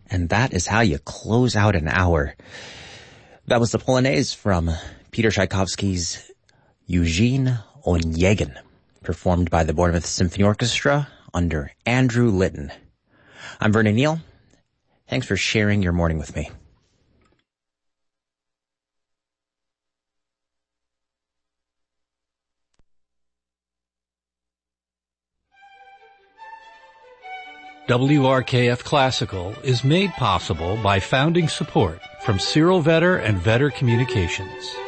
And that is how you close out an hour. That was the Polonaise from Peter Tchaikovsky's Eugene Onegin, performed by the Bournemouth Symphony Orchestra under Andrew Litton. I'm Vernon Neal. Thanks for sharing your morning with me. WRKF Classical is made possible by founding support from Cyril Vetter and Vetter Communications.